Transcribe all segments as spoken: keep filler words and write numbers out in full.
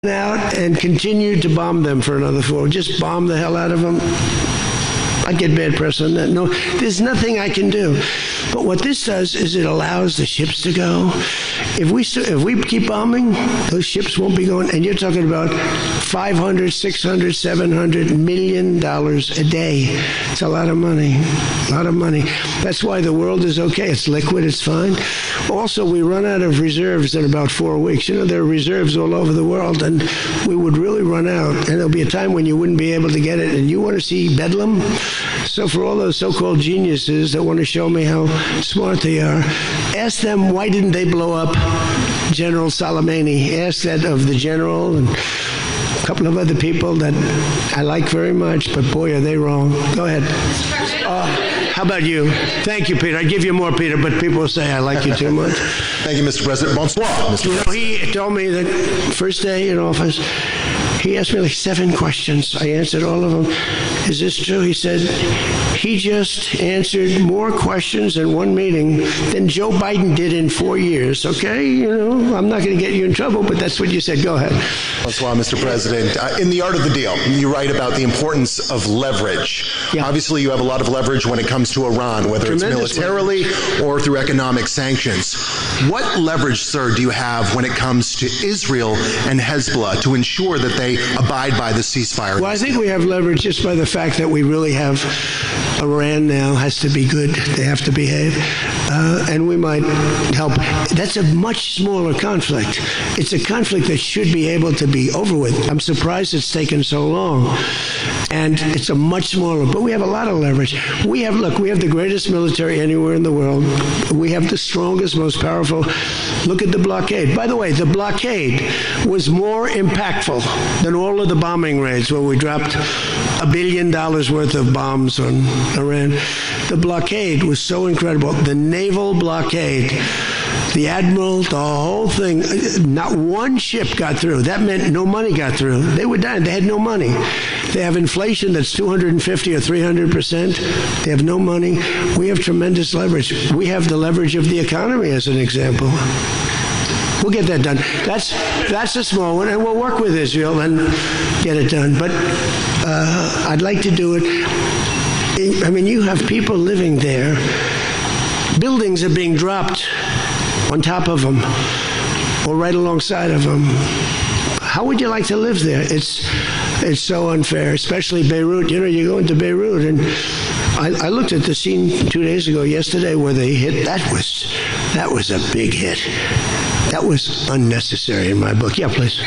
out and continued to bomb them for another four. Just bomb the hell out of them. I get bad press on that. No, there's nothing I can do. But what this does is it allows the ships to go. If we if we keep bombing, those ships won't be going. And you're talking about five hundred, six hundred, seven hundred million dollars a day. It's a lot of money. A lot of money. That's why the world is okay. It's liquid. It's fine. Also, we run out of reserves in about four weeks. You know, there are reserves all over the world, and we would really run out. And there'll be a time when you wouldn't be able to get it. And you want to see Bedlam? So for all those so-called geniuses that want to show me how smart they are, ask them why didn't they blow up General Soleimani? Ask that of the general and a couple of other people that I like very much, but boy, are they wrong. Go ahead. Uh, how about you? Thank you, Peter. I give you more, Peter, but people will say I like you too much. Thank you, Mister President. Bonsoir, Mister You know, President. he told me that first day in office, he asked me like seven questions. I answered all of them. Is this true? He said, he just answered more questions in one meeting than Joe Biden did in four years. Okay, you know, I'm not going to get you in trouble, but that's what you said. Go ahead. Bonsoir, Mister President. Uh, in The Art of the Deal, you write about the importance of leverage. Yeah. Obviously, you have a lot of leverage when it comes to Iran, whether Tremendous it's militarily leverage. or through economic sanctions. What leverage, sir, do you have when it comes to Israel and Hezbollah to ensure that they abide by the ceasefire? Well, I think we have leverage just by the fact that we really have Iran now has to be good. They have to behave. Uh, and we might help. That's a much smaller conflict. It's a conflict that should be able to be over with. I'm surprised it's taken so long. And it's a much smaller, but we have a lot of leverage. We have, look, we have the greatest military anywhere in the world. We have the strongest, most powerful. Look at the blockade. By the way, the blockade was more impactful than all of the bombing raids where we dropped a billion dollars worth of bombs on Iran. The blockade was so incredible. The naval blockade, the admiral, the whole thing, not one ship got through. That meant no money got through. They were dying. They had no money. They have inflation that's two hundred fifty or three hundred percent. They have no money. We have tremendous leverage. We have the leverage of the economy as an example. We'll get that done. That's that's a small one, and we'll work with Israel and get it done. But uh, I'd like to do it. I mean, you have people living there. Buildings are being dropped on top of them or right alongside of them. How would you like to live there? It's it's so unfair, especially Beirut. You know, you go into Beirut, and I, I looked at the scene two days ago, yesterday, where they hit. That was that was a big hit. That was unnecessary in my book. Yeah, please.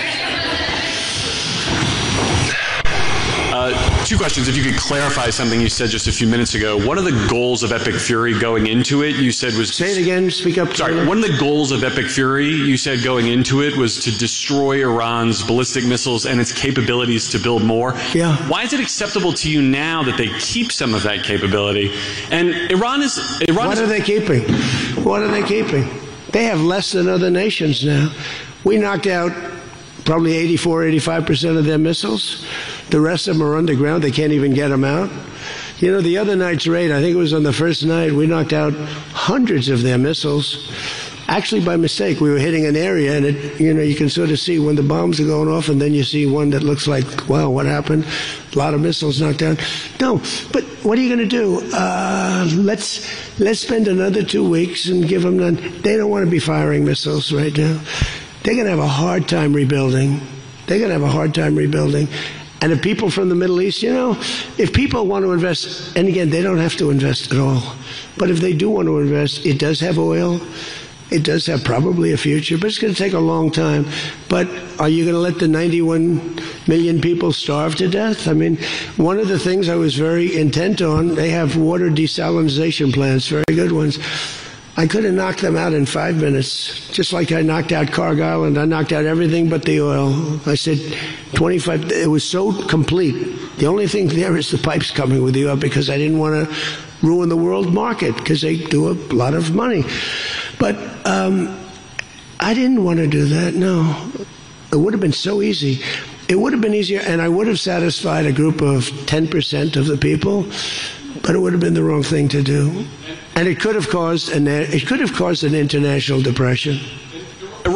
Uh, two questions. If you could clarify something you said just a few minutes ago. One of the goals of Epic Fury going into it, you said was... Say it again. Speak up. Sorry. One of the goals of Epic Fury, you said going into it, was to destroy Iran's ballistic missiles and its capabilities to build more. Yeah. Why is it acceptable to you now that they keep some of that capability? And Iran is... Iran what is, are they keeping? What are they keeping? They have less than other nations now. We knocked out probably eighty-four, eighty-five percent of their missiles. The rest of them are underground. They can't even get them out. You know, the other night's raid, I think it was on the first night, we knocked out hundreds of their missiles. Actually, by mistake, we were hitting an area, and it, you know, you can sort of see when the bombs are going off, and then you see one that looks like, wow, what happened? A lot of missiles knocked down. No, but what are you going to do? Uh, let's let's spend another two weeks and give them none. They don't want to be firing missiles right now. They're going to have a hard time rebuilding. They're going to have a hard time rebuilding. And if people from the Middle East, you know, if people want to invest, and again, they don't have to invest at all, but if they do want to invest, it does have oil. It does have probably a future, but it's going to take a long time. But are you going to let the ninety-one million people starve to death? I mean, one of the things I was very intent on, they have water desalination plants, very good ones. I could have knocked them out in five minutes, just like I knocked out Cargill, and I knocked out everything but the oil. I said twenty-five, it was so complete. The only thing there is the pipes coming with the oil, because I didn't want to ruin the world market, because they do a lot of money. But um, I didn't want to do that, no. It would have been so easy. It would have been easier, and I would have satisfied a group of ten percent of the people, but it would have been the wrong thing to do. And it could have caused an, it could have caused an international depression. Iran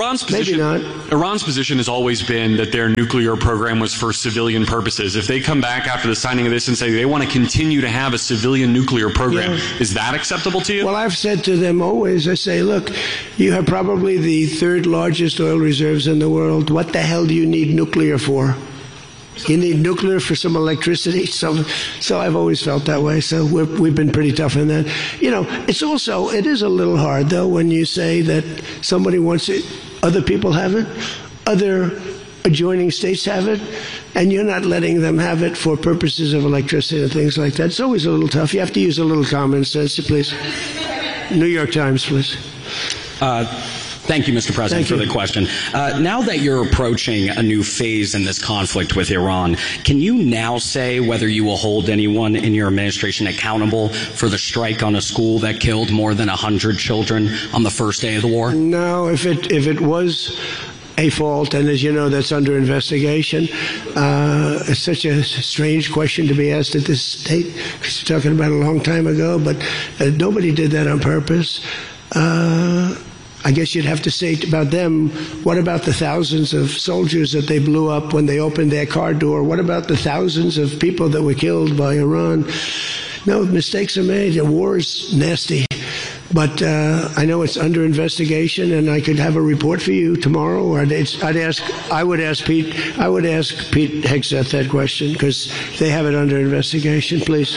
Iran's position, Maybe not. Iran's position has always been that their nuclear program was for civilian purposes. If they come back after the signing of this and say they want to continue to have a civilian nuclear program, yeah. is that acceptable to you? Well, I've said to them always, I say, look, you have probably the third largest oil reserves in the world. What the hell do you need nuclear for? You need nuclear for some electricity. So, so I've always felt that way. So we're, we've been pretty tough on that. You know, it's also, it is a little hard, though, when you say that somebody wants it, other people have it, other adjoining states have it, and you're not letting them have it for purposes of electricity and things like that. It's always a little tough. You have to use a little common sense, please. New York Times, please. Uh, Thank you, Mister President, Thank for you. the question. Uh, now that you're approaching a new phase in this conflict with Iran, can you now say whether you will hold anyone in your administration accountable for the strike on a school that killed more than one hundred children on the first day of the war? No, if it if it was a fault, and as you know, that's under investigation. Uh, it's such a strange question to be asked at this state, because you're talking about a long time ago, but uh, nobody did that on purpose. Uh, I guess you'd have to say about them, what about the thousands of soldiers that they blew up when they opened their car door? What about the thousands of people that were killed by Iran? No, mistakes are made. The war is nasty. But uh, I know it's under investigation, and I could have a report for you tomorrow. Or I'd, I'd ask, I would ask Pete, I would ask Pete Hegseth that question, because they have it under investigation. Please.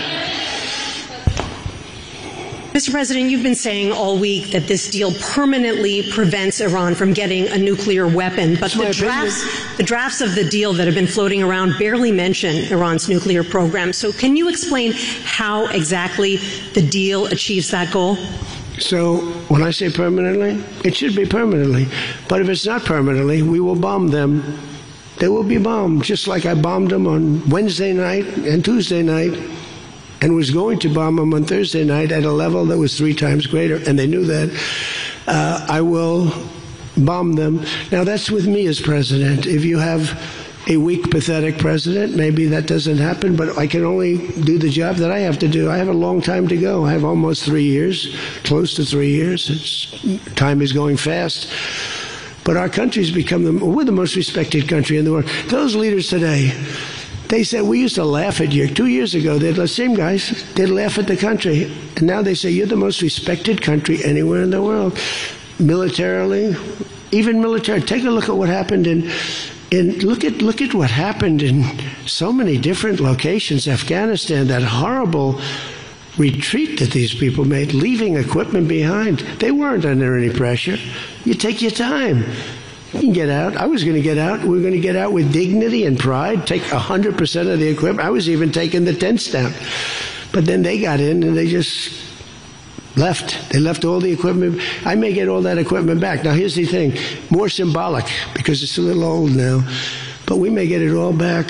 Mister President, you've been saying all week that this deal permanently prevents Iran from getting a nuclear weapon, but the drafts, the drafts of the deal that have been floating around barely mention Iran's nuclear program. So can you explain how exactly the deal achieves that goal? So when I say permanently, it should be permanently. But if it's not permanently, we will bomb them. They will be bombed, just like I bombed them on Wednesday night and Tuesday night, and was going to bomb them on Thursday night at a level that was three times greater, and they knew that. Uh, I will bomb them. Now, that's with me as president. If you have a weak, pathetic president, maybe that doesn't happen, but I can only do the job that I have to do. I have a long time to go. I have almost three years, close to three years. It's, time is going fast. But our country's become the, we're the most respected country in the world. Those leaders today, they said, we used to laugh at you. Two years ago, they'd, the same guys, they'd laugh at the country. And now they say, you're the most respected country anywhere in the world. Militarily, even military. Take a look at what happened in, in look at look at what happened in so many different locations. Afghanistan, that horrible retreat that these people made, leaving equipment behind. They weren't under any pressure. You take your time. You can get out. I was going to get out. We were going to get out with dignity and pride, take one hundred percent of the equipment. I was even taking the tents down. But then they got in and they just left. They left all the equipment. I may get all that equipment back. Now, here's the thing. More symbolic, because it's a little old now. But we may get it all back.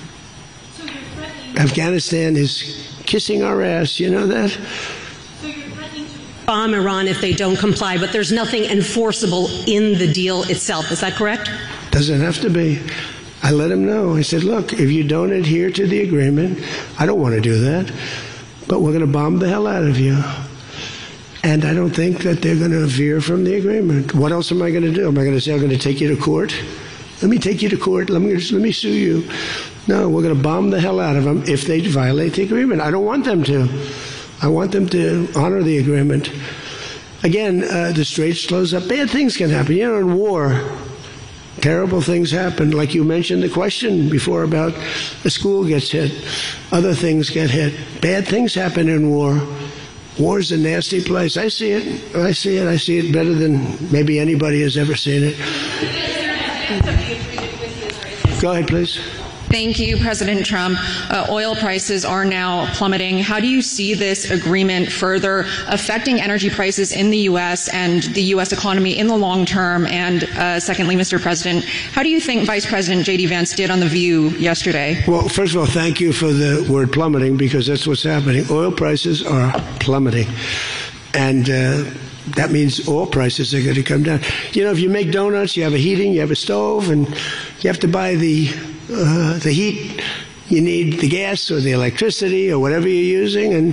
Afghanistan is kissing our ass. You know that? Bomb Iran if they don't comply, but there's nothing enforceable in the deal itself. Is that correct? Doesn't have to be. I let them know. I said, look, if you don't adhere to the agreement, I don't want to do that, but we're going to bomb the hell out of you. And I don't think that they're going to veer from the agreement. What else am I going to do? Am I going to say I'm going to take you to court? Let me take you to court. Let me, let me sue you. No, we're going to bomb the hell out of them if they violate the agreement. I don't want them to. I want them to honor the agreement. Again, uh, the Straits close up. Bad things can happen. You know, in war, terrible things happen. Like you mentioned the question before about a school gets hit. Other things get hit. Bad things happen in war. War's a nasty place. I see it. I see it. I see it better than maybe anybody has ever seen it. Go ahead, please. Thank you, President Trump. Uh, oil prices are now plummeting. How do you see this agreement further affecting energy prices in the U S and the U S economy in the long term? And uh, secondly, Mister President, how do you think Vice President J D Vance did on The View yesterday? Well, first of all, thank you for the word plummeting, because that's what's happening. Oil prices are plummeting. And uh, that means oil prices are going to come down. You know, if you make donuts, you have a heating, you have a stove, and you have to buy the Uh, the heat, you need the gas or the electricity or whatever you're using, and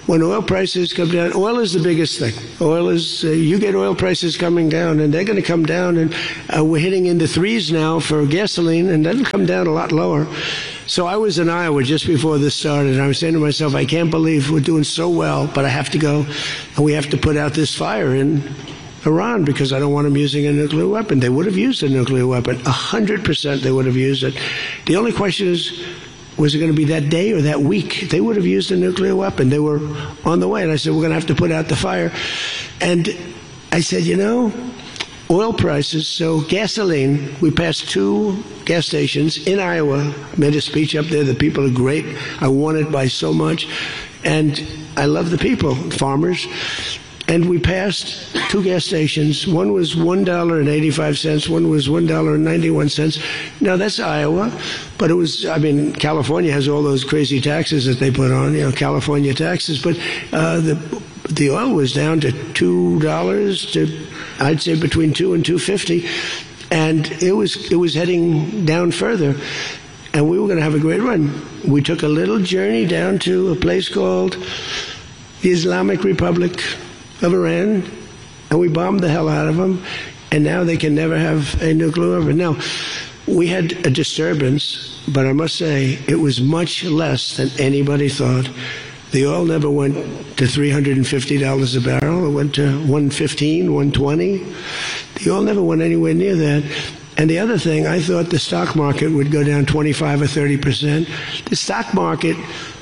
when oil prices come down, oil is the biggest thing. Oil is, uh, you get oil prices coming down, and they're going to come down, and uh, we're hitting into threes now for gasoline, and that'll come down a lot lower. So I was in Iowa just before this started, and I was saying to myself, I can't believe we're doing so well, but I have to go, and we have to put out this fire in Iran because I don't want them using a nuclear weapon. They would have used a nuclear weapon. A hundred percent they would have used it. The only question is, was it going to be that day or that week? They would have used a nuclear weapon. They were on the way. And I said, we're going to have to put out the fire. And I said, you know, oil prices, so gasoline, we passed two gas stations in Iowa, made a speech up there. The people are great. I won it by so much. And I love the people, farmers. And we passed two gas stations. One was one dollar and eighty-five cents. One was one dollar and ninety-one cents. Now, that's Iowa. But it was, I mean, California has all those crazy taxes that they put on, you know, California taxes. But uh, the the oil was down to two dollars to, I'd say, between two and two fifty. And it was it was heading down further. And we were going to have a great run. We took a little journey down to a place called the Islamic Republic of Iran, and we bombed the hell out of them, and now they can never have a nuclear weapon. Now, we had a disturbance, but I must say it was much less than anybody thought. The oil never went to three hundred fifty dollars a barrel. It went to one fifteen, one twenty. The oil never went anywhere near that. And the other thing, I thought the stock market would go down twenty-five or thirty percent. The stock market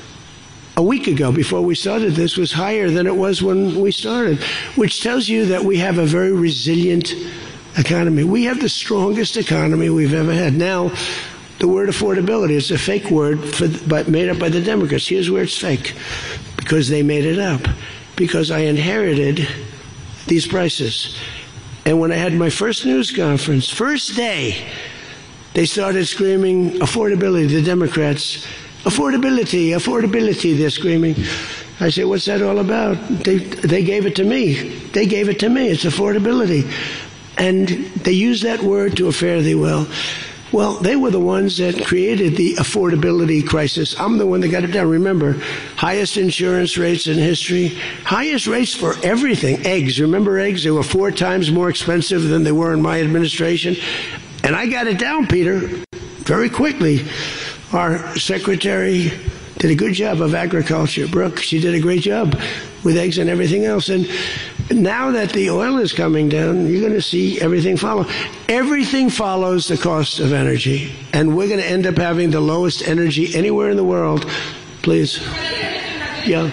a week ago, before we started this, was higher than it was when we started, which tells you that we have a very resilient economy. We have the strongest economy we've ever had. Now, the word affordability is a fake word for, but made up by the Democrats. Here's where it's fake, because they made it up, because I inherited these prices. And when I had my first news conference, first day, they started screaming affordability, the Democrats. Affordability, affordability, they're screaming. I said, what's that all about? They, they gave it to me. They gave it to me. It's affordability. And they used that word to a fare thee well. Well, they were the ones that created the affordability crisis. I'm the one that got it down. Remember, highest insurance rates in history, highest rates for everything. Eggs, remember eggs? They were four times more expensive than they were in my administration. And I got it down, Peter, very quickly. Our secretary did a good job of agriculture, Brooke. She did a great job with eggs and everything else. And now that the oil is coming down, you're going to see everything follow. Everything follows the cost of energy. And we're going to end up having the lowest energy anywhere in the world. Please. Yeah.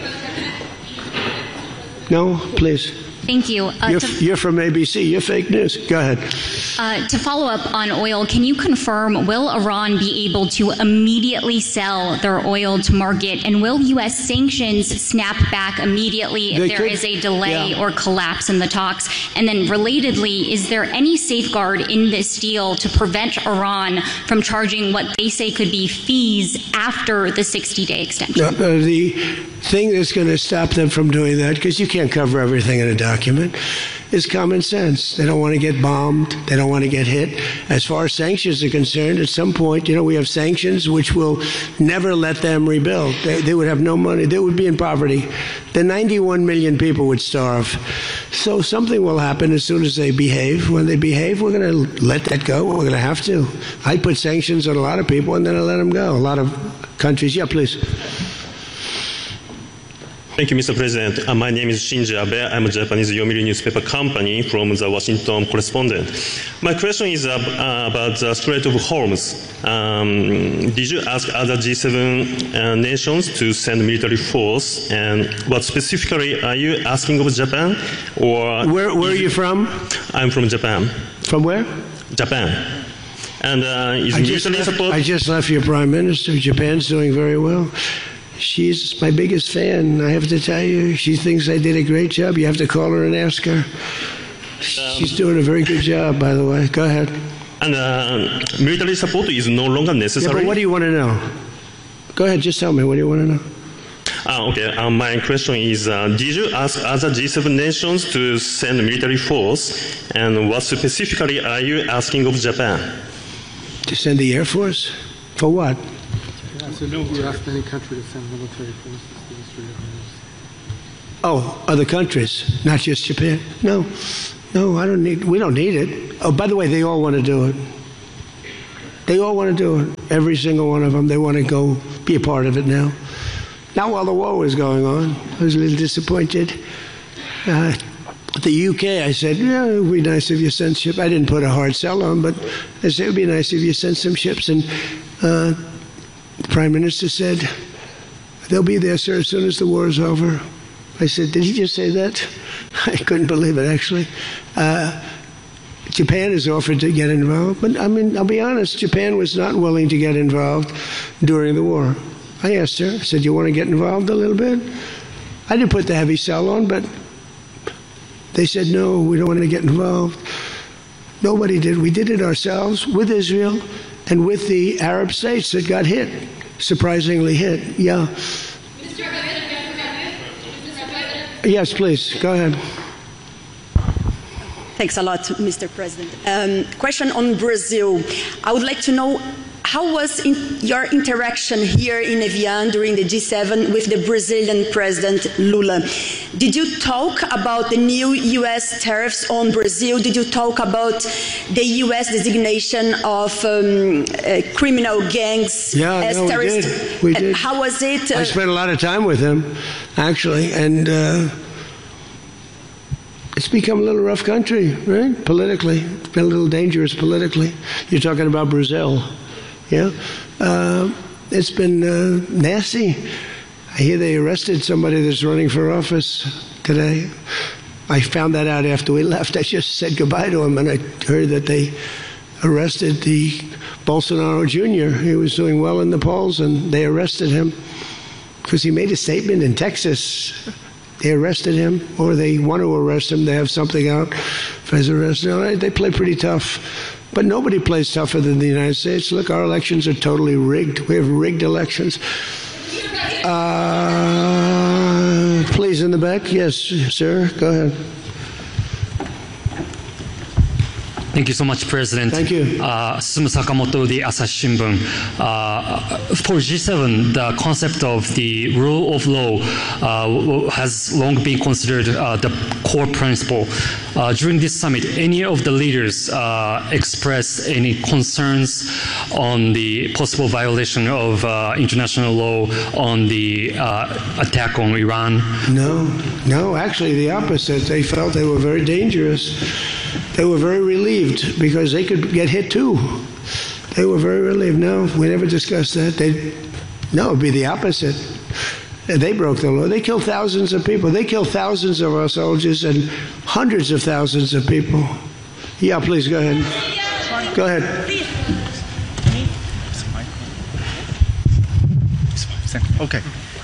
No, please. Thank you. Uh, you're, to, you're from A B C. You're fake news. Go ahead. Uh, to follow up on oil, can you confirm, will Iran be able to immediately sell their oil to market? And will U S sanctions snap back immediately if They there could, is a delay yeah. or collapse in the talks? And then relatedly, is there any safeguard in this deal to prevent Iran from charging what they say could be fees after the sixty-day extension? Uh, the thing that's going to stop them from doing that, because you can't cover everything in a document, is common sense. They don't want to get bombed. They don't want to get hit. As far as sanctions are concerned, at some point, you know, we have sanctions which will never let them rebuild. They, they would have no money. They would be in poverty. The ninety-one million people would starve. So something will happen as soon as they behave. When they behave, we're going to let that go. We're going to have to. I put sanctions on a lot of people, and then I let them go. A lot of countries. Yeah, please. Thank you, Mister President. Uh, my name is Shinji Abe. I'm a Japanese Yomiuri newspaper company from the Washington Correspondent. My question is uh, uh, about the Strait of Hormuz. Um, did you ask other G seven uh, nations to send military force? And what specifically are you asking of Japan? Or where, where are you from? I'm from Japan. From where? Japan. And uh, is I just, military left, support? I just left your prime minister. Japan's doing very well. She's my biggest fan, I have to tell you. She thinks I did a great job. You have to call her and ask her. She's doing a very good job, by the way. Go ahead. And uh, military support is no longer necessary? Yeah, but what do you want to know? Go ahead, just tell me. What do you want to know? Ah, okay. Um, my question is, uh, did you ask other G seven nations to send military force? And what specifically are you asking of Japan? To send the Air Force? For what? So no, we asked any country to send military forces to the Strait of Hormuz. Oh, other countries, not just Japan. No, no, I don't need, we don't need it. Oh, by the way, they all want to do it. They all want to do it. Every single one of them, they want to go be a part of it now. Not while the war was going on. I was a little disappointed. Uh, the U K, I said, yeah, it would be nice if you sent ships. I didn't put a hard sell on, but I said it would be nice if you sent some ships. And uh, the Prime Minister said, they'll be there, sir, as soon as the war is over. I said, did he just say that? I couldn't believe it, actually. Uh, Japan has offered to get involved, but I mean, I'll be honest, Japan was not willing to get involved during the war. I asked her, I said, you want to get involved a little bit? I didn't put the heavy sell on, but they said, no, we don't want to get involved. Nobody did. We did it ourselves with Israel and with the Arab states that got hit, surprisingly hit. Yeah. Mister President, yes, please, go ahead. Thanks a lot, Mister President. Um, question on Brazil. I would like to know, how was in your interaction here in Evian during the G seven with the Brazilian President Lula? Did you talk about the new U S tariffs on Brazil? Did you talk about the U S designation of um, uh, criminal gangs yeah, as no, terrorists? We did. We did. How was it? Uh, I spent a lot of time with him, actually, and uh, it's become a little rough country, right? Politically. It's been a little dangerous politically. You're talking about Brazil. Yeah, uh, it's been uh, nasty. I hear they arrested somebody that's running for office today. I found that out after we left. I just said goodbye to him, and I heard that they arrested the Bolsonaro Junior He was doing well in the polls, and they arrested him because he made a statement in Texas. They arrested him, or they want to arrest him. They have something out for his arrest. They play pretty tough. But nobody plays tougher than the United States. Look, our elections are totally rigged. We have rigged elections. Uh, please, in the back. Yes, sir. Go ahead. Thank you so much, President. Thank you. Uh, Susumu Sakamoto, the Asahi Shimbun. Uh, for G seven, the concept of the rule of law uh, has long been considered uh, the core principle. Uh, during this summit, any of the leaders uh, expressed any concerns on the possible violation of uh, international law on the uh, attack on Iran? No, no, actually the opposite. They felt they were very dangerous. They were very relieved because they could get hit too. They were very relieved. No, we never discussed that. They, no, it would be the opposite. They broke the law. They killed thousands of people. They killed thousands of our soldiers and hundreds of thousands of people. Yeah, please go ahead. Go ahead. Okay.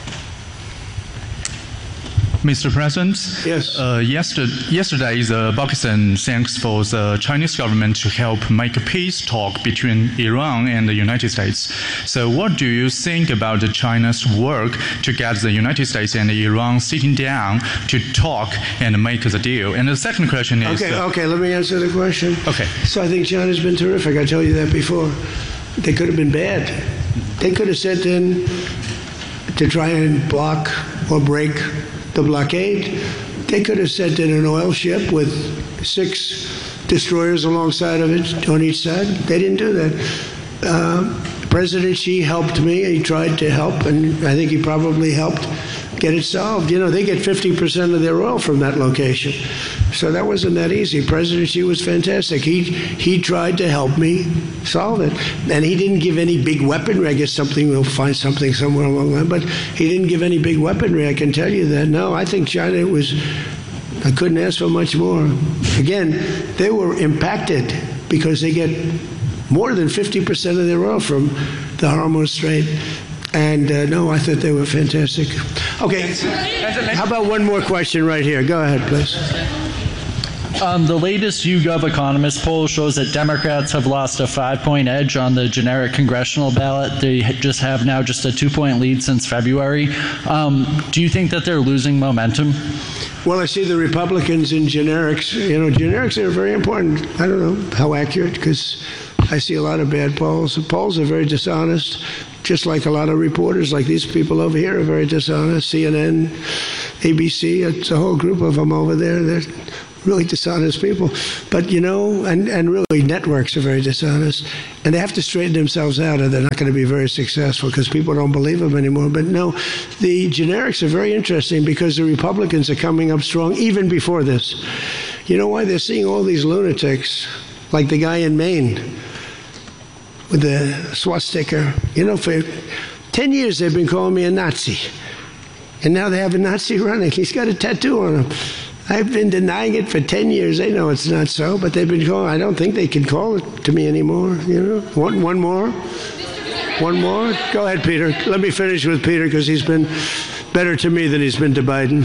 Mister President, yes. Uh, yesterday, yesterday, the Pakistan thanks for the Chinese government to help make a peace talk between Iran and the United States. So, what do you think about the China's work to get the United States and Iran sitting down to talk and make the deal? And the second question is... Okay, uh, okay, let me answer the question. Okay. So I think China's been terrific. I told you that before. They could have been bad. They could have sent in to try and block or break the blockade. They could have sent in an oil ship with six destroyers alongside of it on each side. They didn't do that. Uh, President Xi helped me. He tried to help, and I think he probably helped get it solved. You know, they get fifty percent of their oil from that location. So that wasn't that easy. President Xi was fantastic. He he tried to help me solve it. And he didn't give any big weaponry. I guess something, we'll find something somewhere along the line. But he didn't give any big weaponry, I can tell you that. No, I think China was, I couldn't ask for much more. Again, they were impacted because they get more than fifty percent of their oil from the Hormuz Strait. And uh, no, I thought they were fantastic. Okay, how about one more question right here? Go ahead, please. Um, the latest YouGov Economist poll shows that Democrats have lost a five-point edge on the generic congressional ballot. They just have now just a two-point lead since February. Um, do you think that they're losing momentum? Well, I see the Republicans in generics. You know, generics are very important. I don't know how accurate, because I see a lot of bad polls. The polls are very dishonest, just like a lot of reporters, like these people over here, are very dishonest. C N N, A B C, it's a whole group of them over there. They're really dishonest people. But, you know, and, and really networks are very dishonest. And they have to straighten themselves out or they're not going to be very successful because people don't believe them anymore. But no, the generics are very interesting because the Republicans are coming up strong even before this. You know why? They're seeing all these lunatics, like the guy in Maine with the swastika. You know, for ten years they've been calling me a Nazi. And now they have a Nazi running. He's got a tattoo on him. I've been denying it for ten years. They know it's not so, but they've been calling. I don't think they can call it to me anymore. You know, one, one more, one more. Go ahead, Peter. Let me finish with Peter because he's been better to me than he's been to Biden.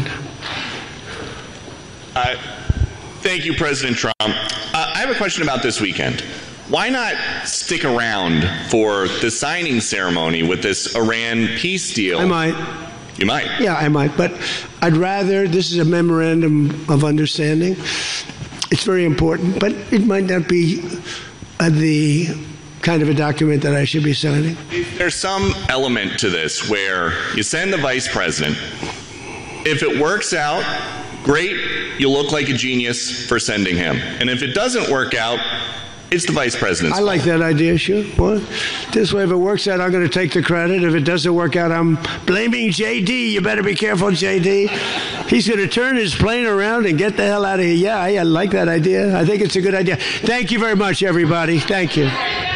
Uh, thank you, President Trump. Uh, I have a question about this weekend. Why not stick around for the signing ceremony with this Iran peace deal? I might. You might. Yeah, I might. But I'd rather, this is a memorandum of understanding. It's very important, but it might not be uh, the kind of a document that I should be signing. There's some element to this where you send the vice president. If it works out, great, you look like a genius for sending him. And if it doesn't work out, it's the vice president's I like that idea, sure. What? This way, if it works out, I'm going to take the credit. If it doesn't work out, I'm blaming J D. You better be careful, J D. He's going to turn his plane around and get the hell out of here. Yeah, I like that idea. I think it's a good idea. Thank you very much, everybody. Thank you.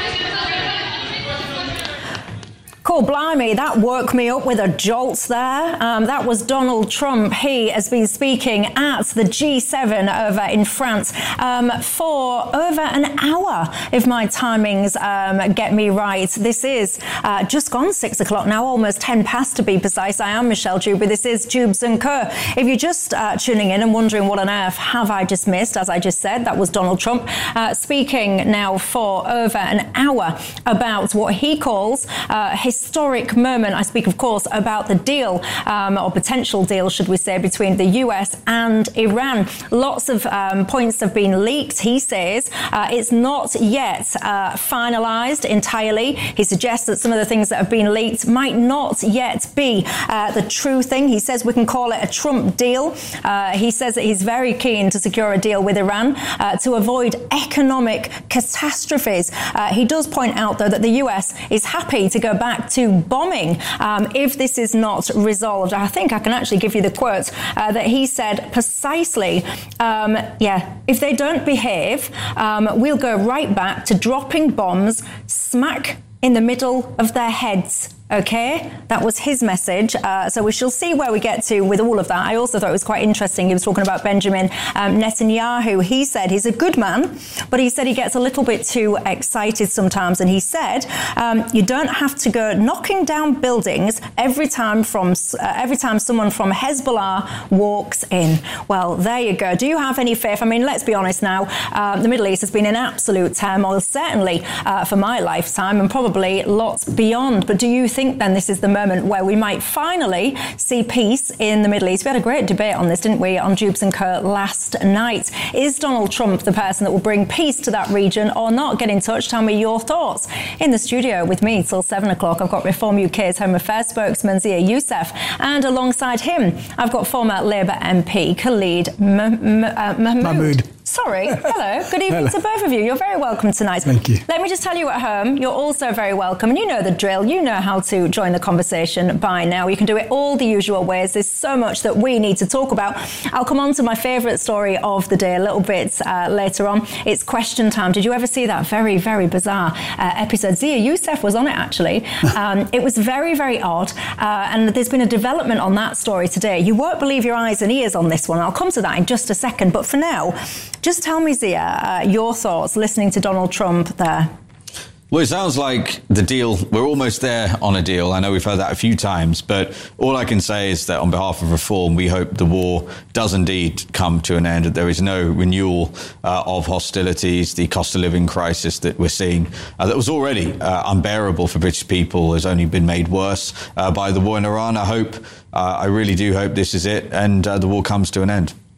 Cool, blimey, that woke me up with a jolt there. Um, that was Donald Trump. He has been speaking at the G seven over in France um, for over an hour, if my timings um, get me right. This is uh, just gone six o'clock now, almost ten past to be precise. I am Michelle Juby. This is Jubes and Co. If you're just uh, tuning in and wondering what on earth have I just missed, as I just said, that was Donald Trump uh, speaking now for over an hour about what he calls uh, his historic moment. I speak, of course, about the deal, um, or potential deal, should we say, between the U S and Iran. Lots of um, points have been leaked. He says uh, it's not yet uh, finalized entirely. He suggests that some of the things that have been leaked might not yet be uh, the true thing. He says we can call it a Trump deal. Uh, he says that he's very keen to secure a deal with Iran uh, to avoid economic catastrophes. Uh, he does point out, though, that the U S is happy to go back to bombing um, if this is not resolved. I think I can actually give you the quote uh, that he said precisely. Um, yeah, if they don't behave, um, we'll go right back to dropping bombs smack in the middle of their heads. OK, that was his message. Uh, so we shall see where we get to with all of that. I also thought it was quite interesting. He was talking about Benjamin um, Netanyahu. He said he's a good man, but he said he gets a little bit too excited sometimes. And he said um, you don't have to go knocking down buildings every time from uh, every time someone from Hezbollah walks in. Well, there you go. Do you have any faith? I mean, let's be honest now. Uh, the Middle East has been in absolute turmoil, certainly uh, for my lifetime, and probably lots beyond. But do you think then this is the moment where we might finally see peace in the Middle East? We had a great debate on this, didn't we, on Jubes and Co last night. Is Donald Trump the person that will bring peace to that region or not? Get in touch. Tell me your thoughts. In the studio with me till seven o'clock, I've got Reform U K's Home Affairs spokesman Zia Youssef, and alongside him, I've got former Labour M P Khalid M- M- uh, Mahmood. Mahmood. Sorry. Hello. Good evening Hello. to both of you. You're very welcome tonight. Thank you. Let me just tell you at home, you're also very welcome. And you know the drill. You know how to join the conversation by now. You can do it all the usual ways. There's so much that we need to talk about. I'll come on to my favourite story of the day a little bit uh, later on. It's question time. Did you ever see that very, very bizarre uh, episode? Zia Youssef was on it, actually. Um, it was very, very odd. Uh, and there's been a development on that story today. You won't believe your eyes and ears on this one. I'll come to that in just a second. But for now, just tell me, Zia, uh, your thoughts listening to Donald Trump there. Well, it sounds like the deal, we're almost there on a deal. I know we've heard that a few times, but all I can say is that on behalf of Reform, we hope the war does indeed come to an end, that there is no renewal uh, of hostilities. The cost of living crisis that we're seeing, uh, that was already uh, unbearable for British people, has only been made worse uh, by the war in Iran. I hope, uh, I really do hope this is it, and uh, the war comes to an end.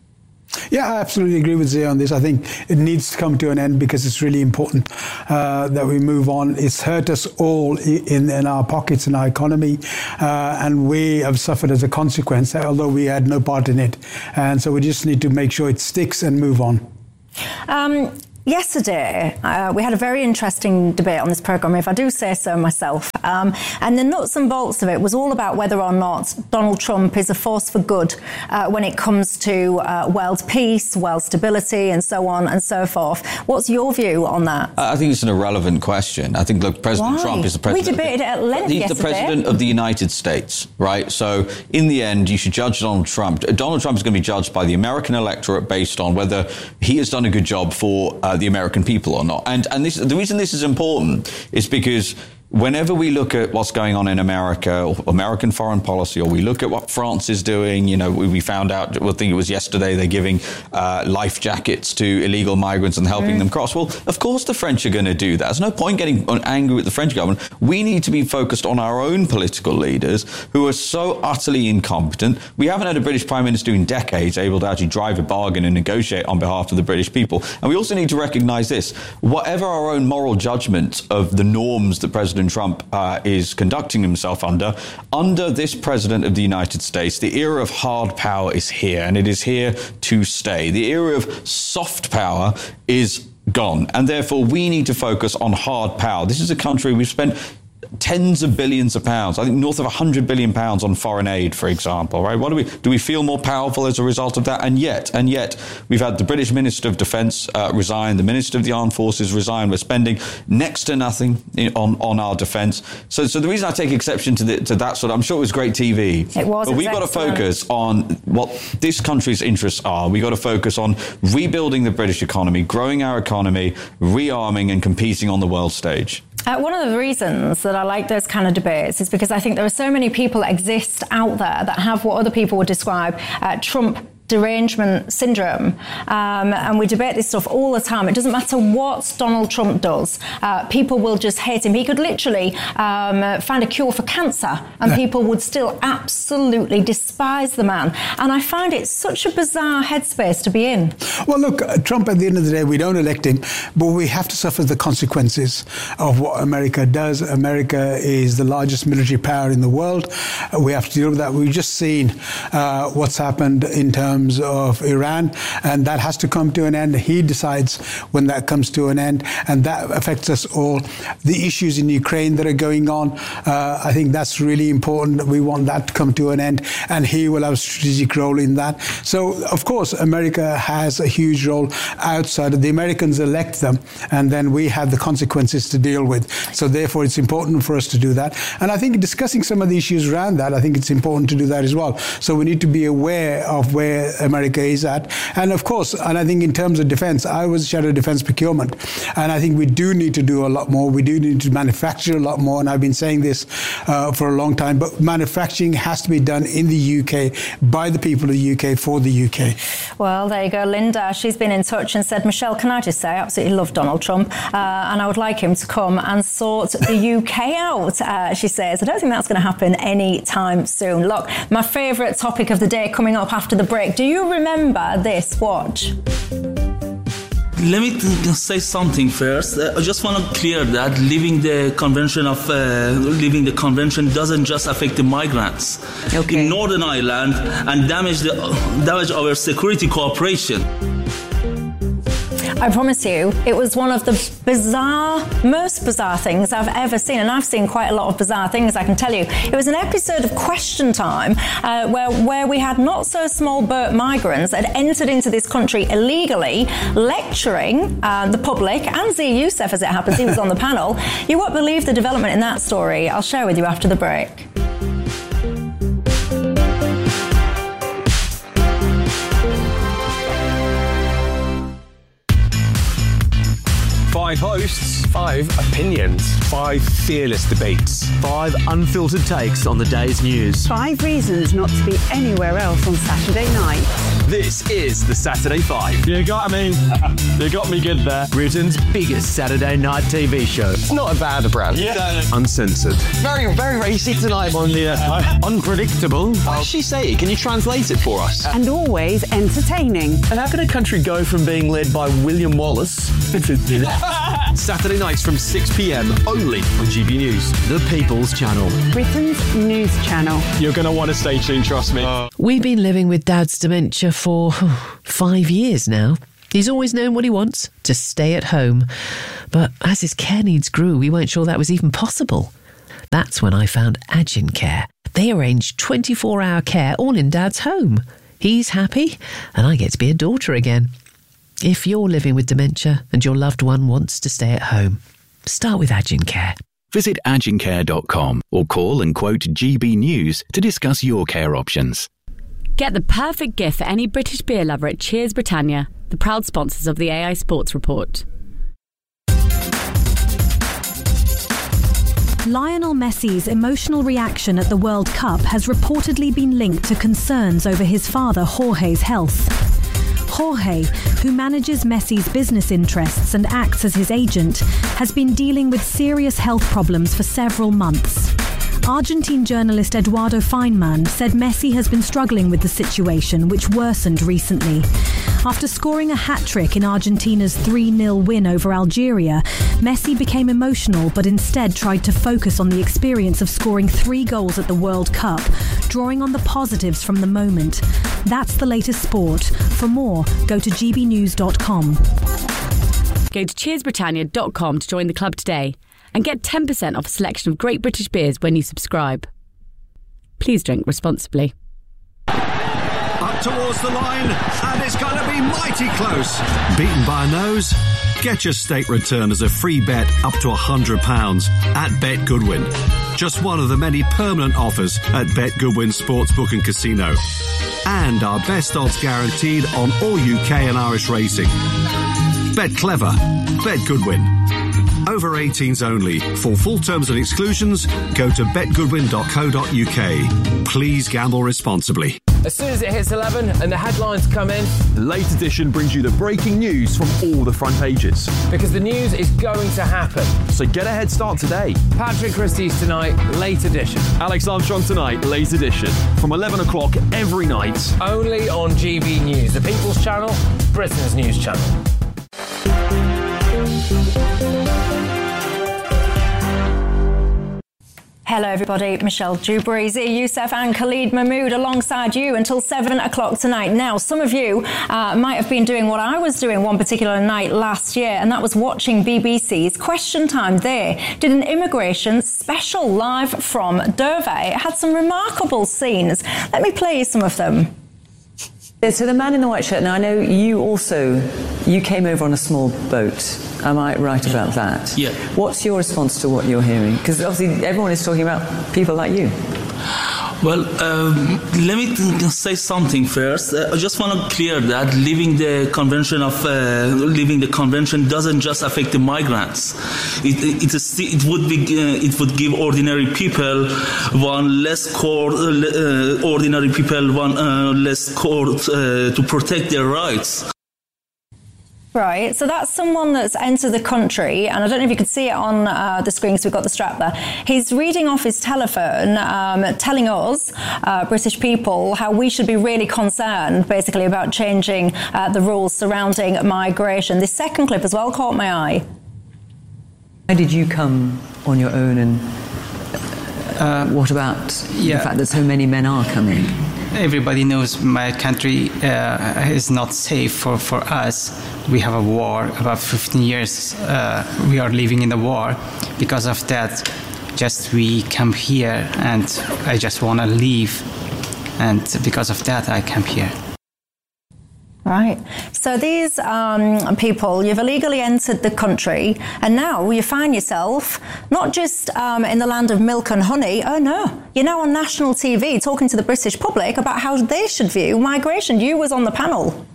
Yeah, I absolutely agree with Zia on this. I think it needs to come to an end because it's really important uh, that we move on. It's hurt us all in, in our pockets, in our economy, uh, and we have suffered as a consequence, although we had no part in it. And so we just need to make sure it sticks and move on. Um, Yesterday, uh, we had a very interesting debate on this programme, if I do say so myself. Um, and the nuts and bolts of it was all about whether or not Donald Trump is a force for good uh, when it comes to uh, world peace, world stability, and so on and so forth. What's your view on that? I think it's an irrelevant question. I think, look, President Why? Trump is the president. We debated it at length He's yesterday. the president of the United States, right? So, in the end, you should judge Donald Trump. Donald Trump is going to be judged by the American electorate based on whether he has done a good job for uh, the American people or not. And and this, the reason this is important is because whenever we look at what's going on in America, or American foreign policy, or we look at what France is doing, you know, we, we found out, I think it was yesterday, they're giving uh, life jackets to illegal migrants and helping mm. them cross. Well, of course the French are going to do that. There's no point getting angry with the French government. We need to be focused on our own political leaders who are so utterly incompetent. We haven't had a British Prime Minister in decades able to actually drive a bargain and negotiate on behalf of the British people. And we also need to recognise this. Whatever our own moral judgment of the norms that President Trump uh, is conducting himself under, under this president of the United States, the era of hard power is here, and it is here to stay. The era of soft power is gone, and therefore we need to focus on hard power. This is a country we've spent tens of billions of pounds, I think north of one hundred billion pounds on foreign aid, for example, right? What do we, do we feel more powerful as a result of that? And yet, and yet, we've had the British Minister of Defence uh, resign, the Minister of the Armed Forces resign. We're spending next to nothing in, on, on our defence. So, so the reason I take exception to, the, to that sort of, I'm sure it was great T V. It was. But we've got to focus on what this country's interests are. We've got to focus on rebuilding the British economy, growing our economy, rearming and competing on the world stage. Uh, one of the reasons that I like those kind of debates is because I think there are so many people that exist out there that have what other people would describe uh, Trump derangement syndrome, um, and we debate this stuff all the time. It doesn't matter what Donald Trump does, uh, people will just hate him. He could literally um, find a cure for cancer and yeah. people would still absolutely despise the man, and I find it such a bizarre headspace to be in. Well, look, uh, Trump, at the end of the day, we don't elect him, but we have to suffer the consequences of what America does. America is the largest military power in the world. Uh, we have to deal with that. We've just seen uh, what's happened in terms of Iran, and that has to come to an end. He decides when that comes to an end, and that affects us all. The issues in Ukraine that are going on, uh, I think that's really important. We want that to come to an end, and he will have a strategic role in that. So, of course, America has a huge role outside. The Americans elect them, and then we have the consequences to deal with. So, therefore, it's important for us to do that. And I think discussing some of the issues around that, I think it's important to do that as well. So we need to be aware of where America is at. And of course, and I think in terms of defense, I was shadow defense procurement. And I think we do need to do a lot more. We do need to manufacture a lot more. And I've been saying this uh, for a long time, but manufacturing has to be done in the U K by the people of the U K for the U K. Well, there you go. Linda, she's been in touch and said, Michelle, can I just say, I absolutely love Donald Trump. Uh, and I would like him to come and sort the U K out, uh, she says. I don't think that's going to happen any time soon. Look, my favourite topic of the day coming up after the break. Do you remember this? Watch. Let me say something first. Uh, I just want to clear that leaving the convention of uh, leaving the convention doesn't just affect the migrants okay. in Northern Ireland and damage the damage our security cooperation. I promise you, it was one of the bizarre, most bizarre things I've ever seen. And I've seen quite a lot of bizarre things, I can tell you. It was an episode of Question Time uh, where, where we had not so small boat migrants that had entered into this country illegally, lecturing uh, the public, and Zia Youssef, as it happens, he was on the panel. You won't believe the development in that story. I'll share with you after the break. Five hosts, five opinions, five fearless debates, five unfiltered takes on the day's news. Five reasons not to be anywhere else on Saturday night. This is the Saturday Five. You got me. You got me good there. Britain's biggest Saturday night T V show. It's not a bad brand. Yeah. Uncensored. Very, very racy tonight on the uh, unpredictable. What does she say? Can you translate it for us? And always entertaining. And how can a country go from being led by William Wallace Saturday nights from six p.m. only on G B News, the People's Channel. Britain's news channel. You're going to want to stay tuned, trust me. Uh, We've been living with Dad's dementia for oh, five years now. He's always known what he wants, to stay at home. But as his care needs grew, we weren't sure that was even possible. That's when I found Agin Care. They arrange twenty-four hour care all in Dad's home. He's happy, and I get to be a daughter again. If you're living with dementia and your loved one wants to stay at home, start with Agin Care. Visit agin care dot com or call and quote G B News to discuss your care options. Get the perfect gift for any British beer lover at Cheers Britannia, the proud sponsors of the A I Sports Report. Lionel Messi's emotional reaction at the World Cup has reportedly been linked to concerns over his father Jorge's health. Jorge, who manages Messi's business interests and acts as his agent, has been dealing with serious health problems for several months. Argentine journalist Eduardo Feynman said Messi has been struggling with the situation, which worsened recently. After scoring a hat-trick in Argentina's three nil win over Algeria, Messi became emotional but instead tried to focus on the experience of scoring three goals at the World Cup, drawing on the positives from the moment. That's the latest sport. For more, go to g b news dot com. Go to cheers britannia dot com to join the club today and get ten percent off a selection of great British beers when you subscribe. Please drink responsibly. Up towards the line, and it's going to be mighty close. Beaten by a nose? Get your state return as a free bet up to one hundred pounds at Bet Goodwin. Just one of the many permanent offers at Bet Goodwin Sportsbook and Casino. And our best odds guaranteed on all U K and Irish racing. Bet clever. Bet Goodwin. Over eighteens only. For full terms and exclusions, go to bet goodwin dot co dot u k. Please gamble responsibly. As soon as it hits eleven and the headlines come in, the Late Edition brings you the breaking news from all the front pages. Because the news is going to happen. So get a head start today. Patrick Christie's tonight, Late Edition. Alex Armstrong tonight, Late Edition. From eleven o'clock every night. Only on G B News, the People's Channel, Britain's news channel. Hello everybody, Michelle Dewberry, Zia Youssef and Khalid Mahmood alongside you until seven o'clock tonight. Now, some of you uh, might have been doing what I was doing one particular night last year, and that was watching B B C's Question Time. They did an immigration special live from Durvey. It had some remarkable scenes. Let me play you some of them. So the man in the white shirt, now I know you also, you came over on a small boat. Am I right about that? Yeah. What's your response to what you're hearing? Because obviously everyone is talking about people like you. Well, um, let me say something first. Uh, I just want to clear that leaving the convention of uh, leaving the convention doesn't just affect the migrants. It, it, it's a, it would be uh, it would give ordinary people one less court, uh, ordinary people one uh, less court uh, to protect their rights. Right, so that's someone that's entered the country, and I don't know if you could see it on uh, the screen because we've got the strap there. He's reading off his telephone, um, telling us, uh, British people, how we should be really concerned, basically, about changing uh, the rules surrounding migration. This second clip as well caught my eye. Why did you come on your own, and uh, what about yeah. the fact that so many men are coming? Everybody knows my country uh, is not safe for, for us. We have a war, about fifteen years uh, we are living in the war. Because of that, just we come here and I just want to leave. And because of that, I come here. Right. So these um, people, you've illegally entered the country, and now you find yourself not just um, in the land of milk and honey. Oh, no. You're now on national T V talking to the British public about how they should view migration. You was on the panel.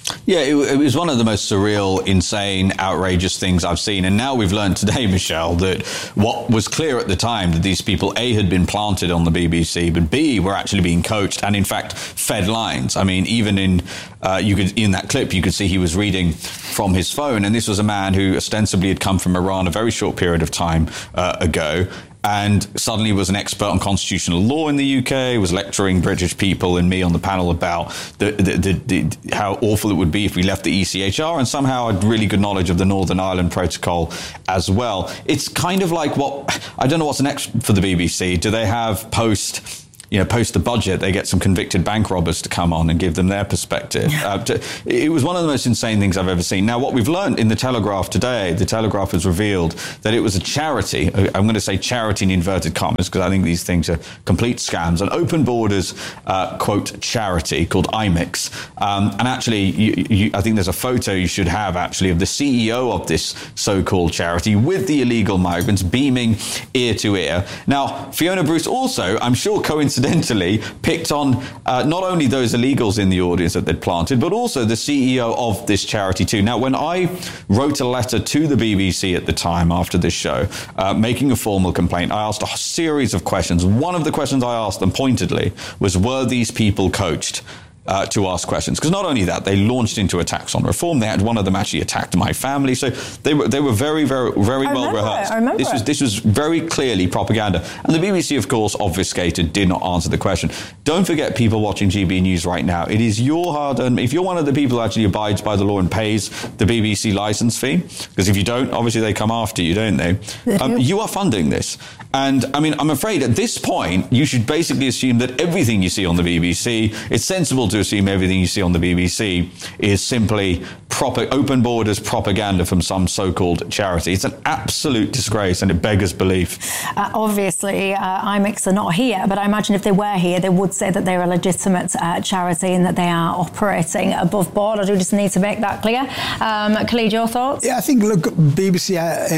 Yeah, it, it was one of the most surreal, insane, outrageous things I've seen. And now we've learned today, Michelle, that what was clear at the time, that these people, A, had been planted on the B B C, but B, were actually being coached and, in fact, fed lines. I mean, even in uh, you could in that clip, you could see he was reading from his phone. And this was a man who ostensibly had come from Iran a very short period of time uh, ago, and suddenly was an expert on constitutional law in the U K, was lecturing British people and me on the panel about the, the, the, the, how awful it would be if we left the E C H R, and somehow had really good knowledge of the Northern Ireland Protocol as well. It's kind of like what, I don't know what's next for the B B C. Do they have post... You know, post the budget, they get some convicted bank robbers to come on and give them their perspective. Uh, to, it was one of the most insane things I've ever seen. Now, what we've learned in the Telegraph today, the Telegraph has revealed that it was a charity. I'm going to say charity in inverted commas, because I think these things are complete scams. An Open Borders, uh, quote, charity called I M E X. Um, and actually, you, you, I think there's a photo you should have, actually, of the C E O of this so-called charity with the illegal migrants beaming ear to ear. Now, Fiona Bruce also, I'm sure, coincidentally, Incidentally, picked on uh, not only those illegals in the audience that they'd planted, but also the C E O of this charity too. Now, when I wrote a letter to the B B C at the time after this show, uh, making a formal complaint, I asked a series of questions. One of the questions I asked them pointedly was, were these people coached Uh, to ask questions? Because not only that, they launched into attacks on reform. They had one of them actually attacked my family. So they were they were very, very, very I well remember rehearsed. It, I remember this was this was very clearly propaganda. And the B B C, of course, obfuscated, did not answer the question. Don't forget, people watching G B News right now, it is your hard-earned, if you're one of the people who actually abides by the law and pays the B B C license fee, because if you don't, obviously they come after you, don't they? Um, you are funding this. And I mean, I'm afraid at this point, you should basically assume that everything you see on the B B C, it's sensible to assume everything you see on the B B C is simply proper Open Borders propaganda from some so-called charity. It's an absolute disgrace, and it beggars belief. Uh, obviously, uh, I M E X are not here, but I imagine if they were here, they would say that they're a legitimate uh, charity and that they are operating above board. I do just need to make that clear. Um, Khalid, your thoughts? Yeah, I think, look, B B C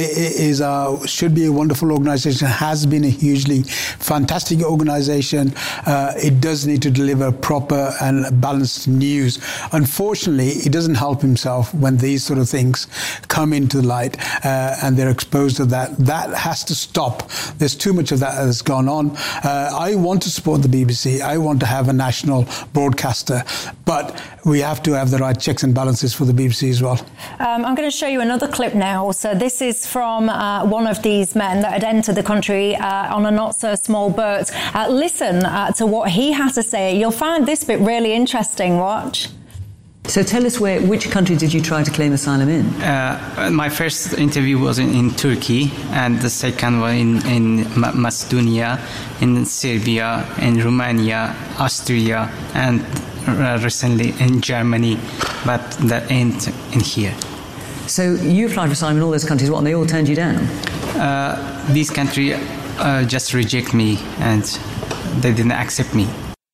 is uh, should be a wonderful organisation, has been a hugely fantastic organisation. Uh, it does need to deliver proper and balanced news. Unfortunately, it doesn't help himself when these sort of things come into light uh, and they're exposed to that. That has to stop. There's too much of that that has gone on. Uh, I want to support the B B C. I want to have a national broadcaster, but we have to have the right checks and balances for the B B C as well. Um, I'm going to show you another clip now. So this is from uh, one of these men that had entered the country uh, on a not-so-small boat. Uh, listen uh, to what he has to say. You'll find this bit really interesting. Watch. So tell us, where, which country did you try to claim asylum in? Uh, my first interview was in, in Turkey, and the second one in, in Macedonia, in Serbia, in Romania, Austria, and uh, recently in Germany, but the end in here. So you applied for asylum in all those countries, what, and they all turned you down? Uh, these countries uh, just reject me, and they didn't accept me.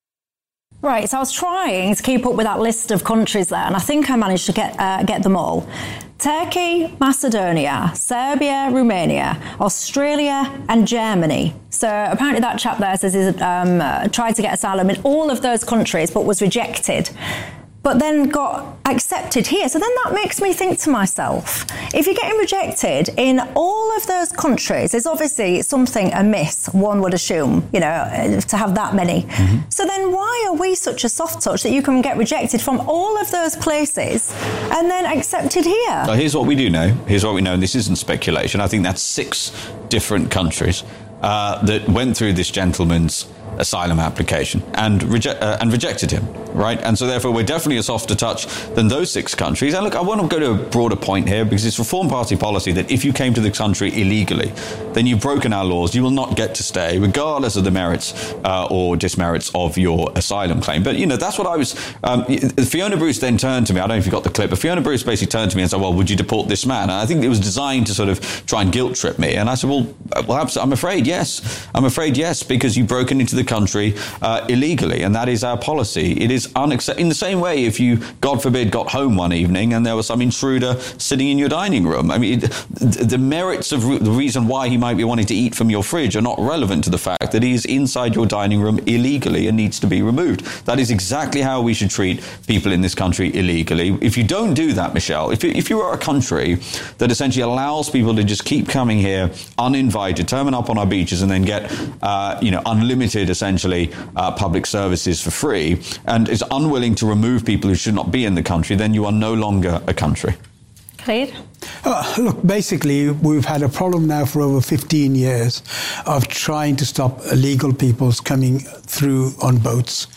Right, so I was trying to keep up with that list of countries there, and I think I managed to get uh, get them all. Turkey, Macedonia, Serbia, Romania, Australia and Germany. So apparently that chap there says he's um, uh, tried to get asylum in all of those countries but was rejected, but then got accepted here. So then that makes me think to myself, if you're getting rejected in all of those countries, there's obviously something amiss, one would assume, you know, to have that many. Mm-hmm. So then why are we such a soft touch that you can get rejected from all of those places and then accepted here? So here's what we do know. Here's what we know, and this isn't speculation. I think that's six different countries uh, that went through this gentleman's asylum application and, reje- uh, and rejected him, right? And so therefore we're definitely a softer touch than those six countries. And look, I want to go to a broader point here, because it's Reform Party policy that if you came to the country illegally, then you've broken our laws. You will not get to stay, regardless of the merits uh, or dismerits of your asylum claim. But, you know, that's what I was... Um, Fiona Bruce then turned to me, I don't know if you got the clip, but Fiona Bruce basically turned to me and said, well, would you deport this man? And I think it was designed to sort of try and guilt trip me. And I said, well, well I'm afraid, yes. I'm afraid, yes, because you've broken into the country uh, illegally, and that is our policy. It is unacceptable. In the same way, if you, God forbid, got home one evening and there was some intruder sitting in your dining room, I mean, the merits of the reason why he might be wanting to eat from your fridge are not relevant to the fact that he is inside your dining room illegally and needs to be removed. That is exactly how we should treat people in this country illegally. If you don't do that, Michelle, if you, if you are a country that essentially allows people to just keep coming here uninvited, turn up on our beaches and then get, uh, you know, unlimited, essentially, uh, public services for free, and is unwilling to remove people who should not be in the country, then you are no longer a country. Khalid? Uh, look, basically, we've had a problem now for over fifteen years of trying to stop illegal peoples coming through on boats.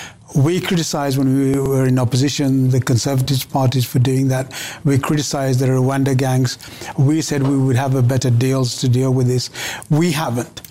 We criticised when we were in opposition the Conservative parties for doing that. We criticised the Rwanda gangs. We said we would have a better deals to deal with this. We haven't.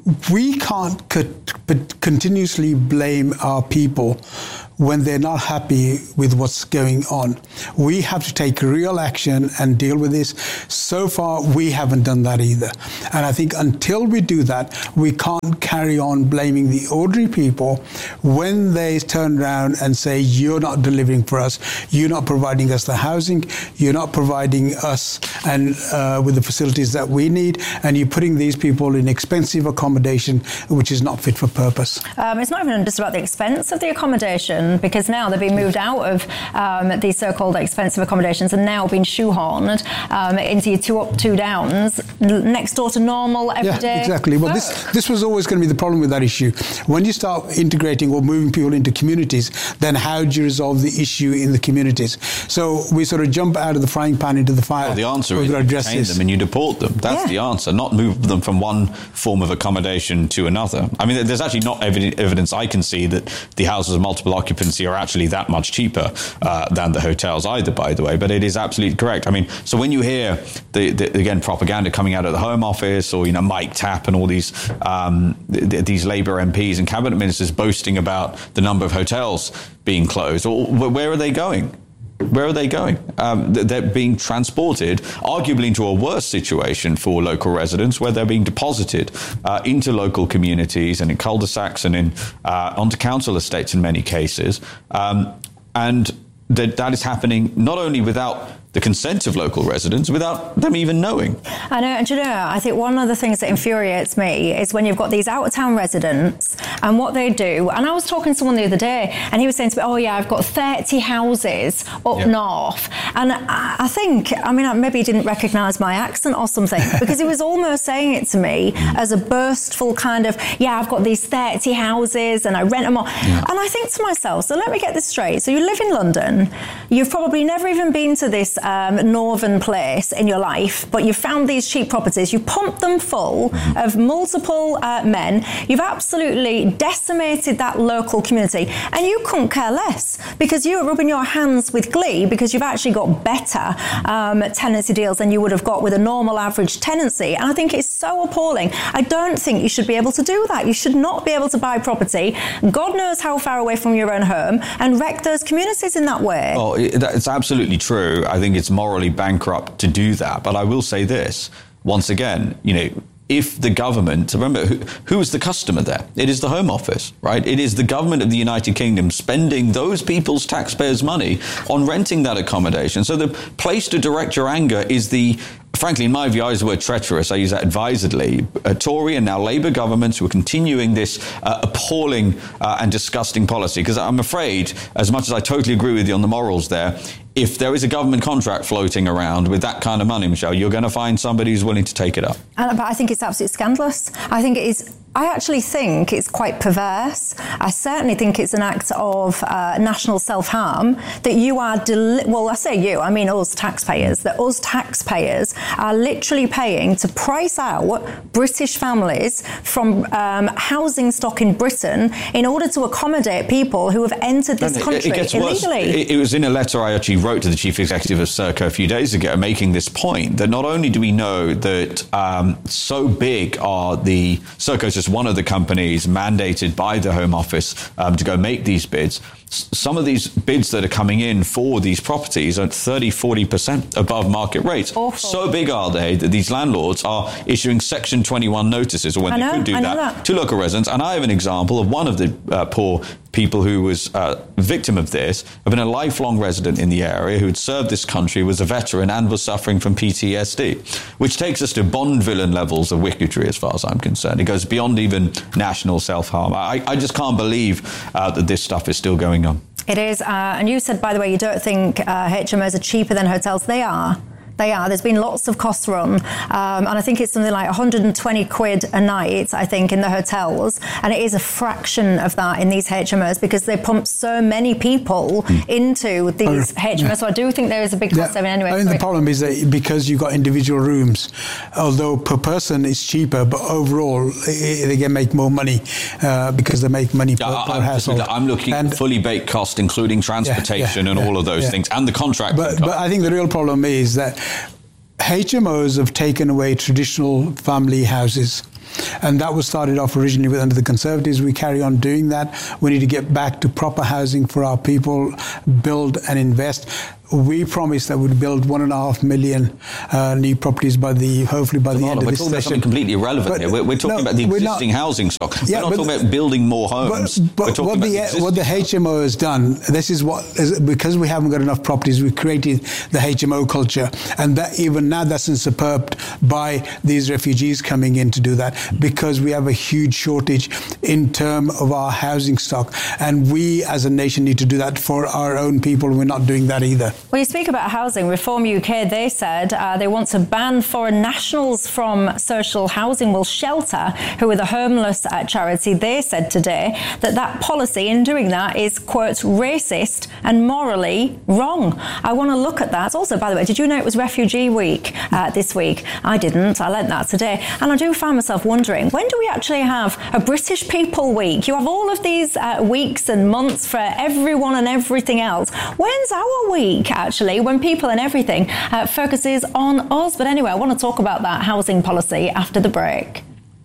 We can't co- continuously blame our people when they're not happy with what's going on. We have to take real action and deal with this. So far, we haven't done that either. And I think until we do that, we can't carry on blaming the ordinary people when they turn around and say, you're not delivering for us, you're not providing us the housing, you're not providing us and uh, with the facilities that we need, and you're putting these people in expensive accommodation, which is not fit for purpose. Um, it's not even just about the expense of the accommodation, because now they've been moved out of um, these so-called expensive accommodations and now been shoehorned um, into your two up, two downs, next door to normal, everyday. Yeah, exactly. Well, this, this was always going to be the problem with that issue. When you start integrating or moving people into communities, then how do you resolve the issue in the communities? So we sort of jump out of the frying pan into the fire. Well, the answer is you detain them and you deport them. That's yeah. the answer, not move them from one form of accommodation to another. I mean, there's actually not evidence I can see that the houses of multiple occupancy are actually that much cheaper uh, than the hotels either, by the way, but it is absolutely correct. I mean, so when you hear, the, the, again, propaganda coming out of the Home Office or, you know, Mike Tapp and all these um, th- these Labour M Ps and cabinet ministers boasting about the number of hotels being closed, or where are they going? Where are they going? Um, they're being transported, arguably, into a worse situation for local residents, where they're being deposited uh, into local communities and in cul-de-sacs and in uh, onto council estates in many cases. Um, and that, that is happening not only without the consent of local residents, without them even knowing. I know, and you know, I think one of the things that infuriates me is when you've got these out-of-town residents and what they do. And I was talking to someone the other day, and he was saying to me, oh yeah, I've got thirty houses up yep. north. And I, I think, I mean, maybe he didn't recognise my accent or something, because he was almost saying it to me as a burstful kind of, yeah, I've got these thirty houses and I rent them all. Yeah. And I think to myself, so let me get this straight. So you live in London, you've probably never even been to this Um, northern place in your life, but you've found these cheap properties, you pumped them full of multiple uh, men, you've absolutely decimated that local community, and you couldn't care less because you're rubbing your hands with glee because you've actually got better um, tenancy deals than you would have got with a normal average tenancy. And I think it's so appalling. I don't think you should be able to do that. You should not be able to buy property, God knows how far away from your own home, and wreck those communities in that way. Oh, it's absolutely true. I think it's morally bankrupt to do that. But I will say this, once again, you know, if the government, remember, who, who is the customer there? It is the Home Office, right? It is the government of the United Kingdom spending those people's taxpayers' money on renting that accommodation. So the place to direct your anger is the, frankly, in my view, I use the word treacherous, I use that advisedly, uh, Tory and now Labour governments who are continuing this uh, appalling uh, and disgusting policy. Because I'm afraid, as much as I totally agree with you on the morals there, if there is a government contract floating around with that kind of money, Michelle, you're going to find somebody who's willing to take it up. And, but I think it's absolutely scandalous. I think it is. I actually think it's quite perverse. I certainly think it's an act of uh, national self-harm that you are, deli- well, I say you, I mean us taxpayers, that us taxpayers are literally paying to price out British families from um, housing stock in Britain in order to accommodate people who have entered this it, country it gets illegally. Worse. It, it was in a letter I actually wrote to the chief executive of Serco a few days ago, making this point that not only do we know that um, so big are the Serco's just one of the companies mandated by the Home Office um, to go make these bids. Some of these bids that are coming in for these properties are thirty, forty percent above market rates. Awful. So big are they that these landlords are issuing Section twenty-one notices, or when I they know, could do I know that, that to local residents. And I have an example of one of the uh, poor people who was uh, victim of this, have been a lifelong resident in the area who had served this country, was a veteran and was suffering from P T S D, which takes us to Bond villain levels of wicketry as far as I'm concerned. It goes beyond even national self-harm. I, I just can't believe uh, that this stuff is still going on. It is. Uh, and you said, by the way, you don't think uh, H M Os are cheaper than hotels. They are. They are. There's been lots of costs run. Um, and I think it's something like one hundred twenty quid a night, I think, in the hotels. And it is a fraction of that in these H M Os because they pump so many people mm. into these oh, H M Os. Yeah. So I do think there is a big cost yeah. saving anyway. I mean, the problem is that because you've got individual rooms, although per person it's cheaper, but overall they can make more money uh, because they make money per, yeah, per I'm, household. I'm looking and, at fully baked cost, including transportation yeah, yeah, and all yeah, of those yeah. things, and the contract. But, but I think the real problem is that H M Os have taken away traditional family houses. And that was started off originally with under the Conservatives. We carry on doing that. We need to get back to proper housing for our people, build and invest. We promised that we'd build one and a half million uh, new properties by the hopefully by the end of we're this talking session. About something completely irrelevant but, here. We're, we're talking no, about the existing not, housing stock. Yeah, we're not talking about building more homes. But, but we're talking what, about the, the what the H M O has done, this is what is, because we haven't got enough properties, we created the H M O culture, and that even now that's usurped by these refugees coming in to do that because we have a huge shortage in terms of our housing stock, and we as a nation need to do that for our own people. We're not doing that either. Well, you speak about housing. Reform U K, they said uh, they want to ban foreign nationals from social housing. Well, Shelter, who are the homeless uh, charity, they said today that that policy in doing that is, quote, racist and morally wrong. I want to look at that. Also, by the way, did you know it was Refugee Week uh, this week? I didn't. I learnt that today. And I do find myself wondering, when do we actually have a British People Week? You have all of these uh, weeks and months for everyone and everything else. When's our week, actually, when people and everything uh, focuses on us? But anyway, I want to talk about that housing policy after the break.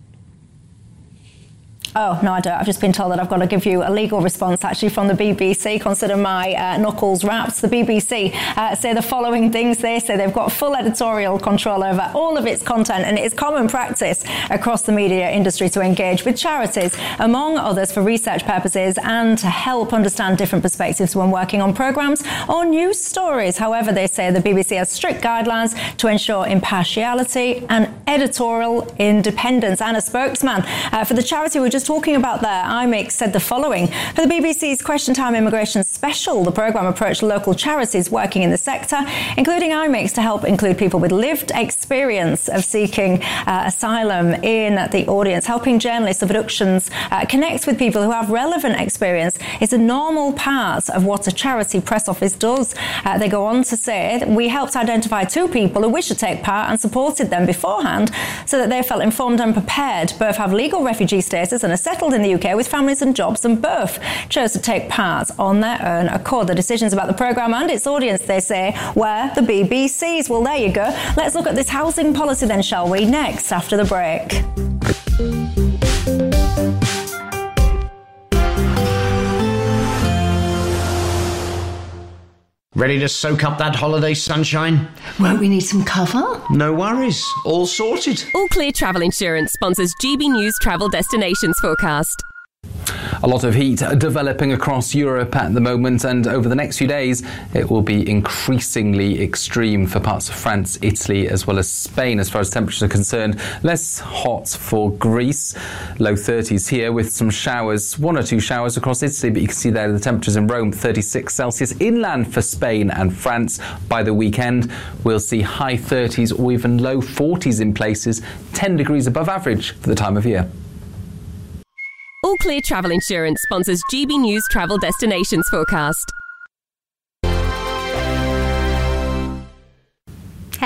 Oh, no, I don't. I've just been told that I've got to give you a legal response, actually, from the B B C. Consider my uh, knuckles wrapped. The B B C uh, say the following things. They say they've got full editorial control over all of its content, and it is common practice across the media industry to engage with charities, among others, for research purposes and to help understand different perspectives when working on programmes or news stories. However, they say the B B C has strict guidelines to ensure impartiality and editorial independence. And a spokesman uh, for the charity we just talking about there, I M I C, said the following. For the B B C's Question Time Immigration Special, the programme approached local charities working in the sector, including I M I C, to help include people with lived experience of seeking uh, asylum in the audience. Helping journalists of abductions uh, connect with people who have relevant experience is a normal part of what a charity press office does. Uh, they go on to say that we helped identify two people who wished to take part and supported them beforehand so that they felt informed and prepared. Both have legal refugee status and are settled in the U K with families and jobs, and both chose to take part on their own accord. The decisions about the programme and its audience, they say, were the B B C's. Well, there you go. Let's look at this housing policy then, shall we? Next, after the break. Ready to soak up that holiday sunshine? Won't we need some cover? No worries. All sorted. All Clear Travel Insurance sponsors G B News Travel Destinations Forecast. A lot of heat developing across Europe at the moment, and over the next few days it will be increasingly extreme for parts of France, Italy as well as Spain as far as temperatures are concerned. Less hot for Greece, low thirties here with some showers, one or two showers across Italy, but you can see there the temperatures in Rome, thirty-six Celsius. Inland for Spain and France by the weekend we'll see high thirties or even low forties in places, ten degrees above average for the time of year. All Clear Travel Insurance sponsors G B News Travel Destinations Forecast.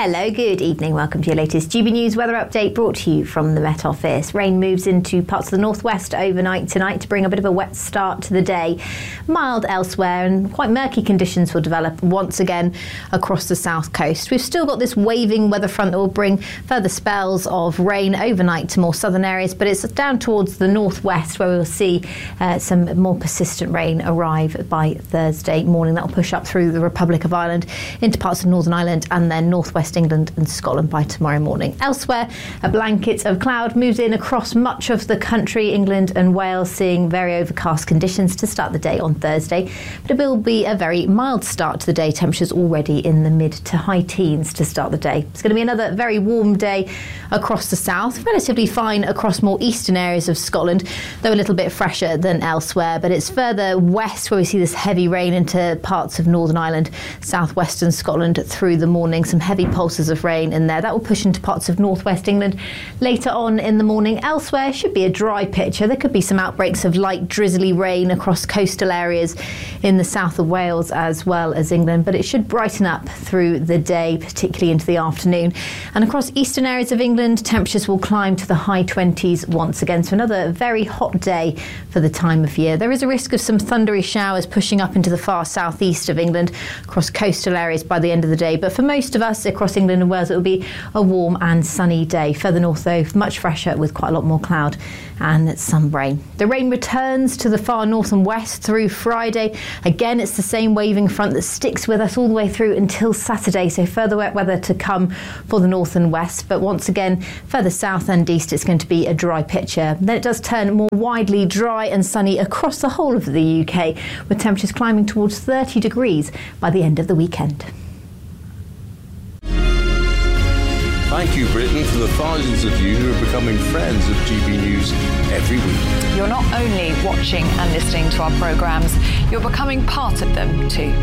Hello, good evening. Welcome to your latest G B News weather update brought to you from the Met Office. Rain moves into parts of the northwest overnight tonight to bring a bit of a wet start to the day. Mild elsewhere and quite murky conditions will develop once again across the south coast. We've still got this waving weather front that will bring further spells of rain overnight to more southern areas, but it's down towards the northwest where we'll see uh, some more persistent rain arrive by Thursday morning. That will push up through the Republic of Ireland into parts of Northern Ireland and then northwest West England and Scotland by tomorrow morning. Elsewhere, a blanket of cloud moves in across much of the country, England and Wales, seeing very overcast conditions to start the day on Thursday. But it will be a very mild start to the day. Temperatures already in the mid to high teens to start the day. It's going to be another very warm day across the south, relatively fine across more eastern areas of Scotland, though a little bit fresher than elsewhere. But it's further west where we see this heavy rain into parts of Northern Ireland, southwestern Scotland through the morning. Some heavy pulses of rain in there. That will push into parts of northwest England later on in the morning. Elsewhere should be a dry picture. There could be some outbreaks of light drizzly rain across coastal areas in the south of Wales as well as England, but it should brighten up through the day, particularly into the afternoon. And across eastern areas of England, temperatures will climb to the high twenties once again. So another very hot day for the time of year. There is a risk of some thundery showers pushing up into the far southeast of England across coastal areas by the end of the day, but for most of us across England and Wales, it will be a warm and sunny day. Further north, though, much fresher with quite a lot more cloud and some rain. The rain returns to the far north and west through Friday. Again, it's the same waving front that sticks with us all the way through until Saturday, so further wet weather to come for the north and west. But once again, further south and east, it's going to be a dry picture. Then it does turn more widely dry and sunny across the whole of the U K, with temperatures climbing towards thirty degrees by the end of the weekend. Thank you, Britain, for the thousands of you who are becoming friends of G B News every week. You're not only watching and listening to our programmes, you're becoming part of them too.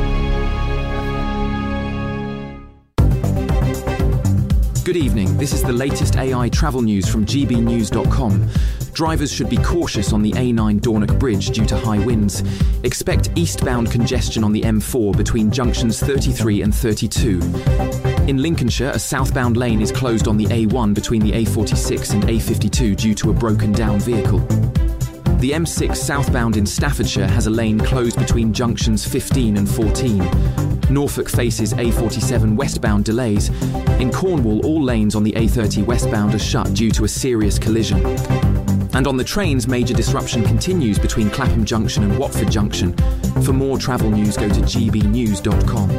Good evening. This is the latest A I travel news from G B news dot com. Drivers should be cautious on the A nine Dornoch Bridge due to high winds. Expect eastbound congestion on the M four between junctions thirty-three and thirty-two. In Lincolnshire, a southbound lane is closed on the A one between the A forty-six and A fifty-two due to a broken down vehicle. The M six southbound in Staffordshire has a lane closed between junctions fifteen and fourteen. Norfolk faces A forty-seven westbound delays. In Cornwall, all lanes on the A thirty westbound are shut due to a serious collision. And on the trains, major disruption continues between Clapham Junction and Watford Junction. For more travel news, go to G B news dot com.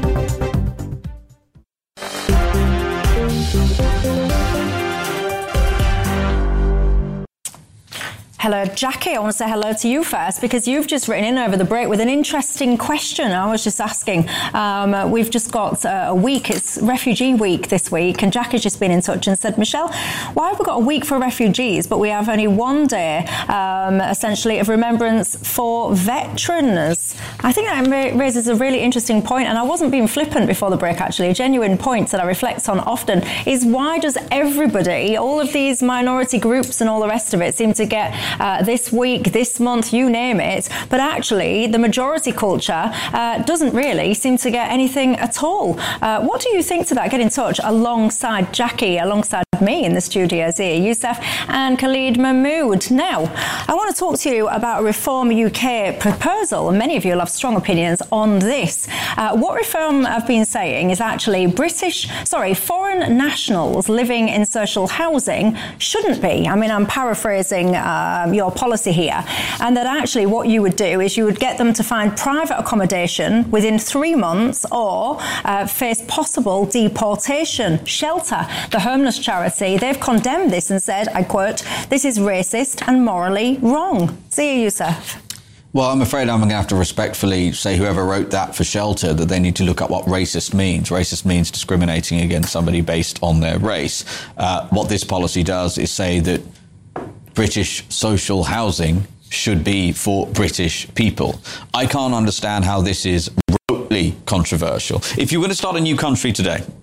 Hello, Jackie. I want to say hello to you first because you've just written in over the break with an interesting question. I was just asking. Um, we've just got uh, a week. It's Refugee Week this week, and Jackie's just been in touch and said, Michelle, why have we got a week for refugees, but we have only one day, um, essentially, of remembrance for veterans? I think that raises a really interesting point, and I wasn't being flippant before the break, actually. A genuine point that I reflect on often is why does everybody, all of these minority groups and all the rest of it, seem to get Uh, this week, this month, you name it, but actually the majority culture uh, doesn't really seem to get anything at all. Uh, what do you think to that? Get in touch alongside Jackie, alongside me in the studios here, Youssef and Khalid Mahmood. Now, I want to talk to you about a Reform U K proposal, and many of you will have strong opinions on this. Uh, what Reform have been saying is actually British, sorry, foreign nationals living in social housing shouldn't be. I mean, I'm paraphrasing um, your policy here, and that actually what you would do is you would get them to find private accommodation within three months or uh, face possible deportation. Shelter, the homeless charity, they've condemned this and said, I quote, "This is racist and morally wrong." See you, Youssef. Well, I'm afraid I'm going to have to respectfully say whoever wrote that for Shelter that they need to look up what racist means. Racist means discriminating against somebody based on their race. Uh, what this policy does is say that British social housing should be for British people. I can't understand how this is remotely controversial. If you're going to start a new country today,